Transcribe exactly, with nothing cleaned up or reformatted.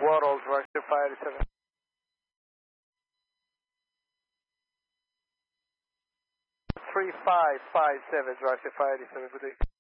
World, Roger five eighty-seven. three five five seven, Roger five eighty-seven, good day.